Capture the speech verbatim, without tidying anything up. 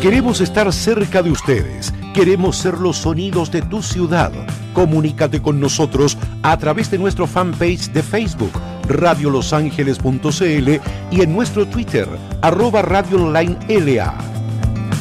Queremos estar cerca de ustedes. Queremos ser los sonidos de tu ciudad. Comunícate con nosotros a través de nuestro fanpage de Facebook, radiolosangeles punto c l, y en nuestro Twitter, arroba Radio Online L A.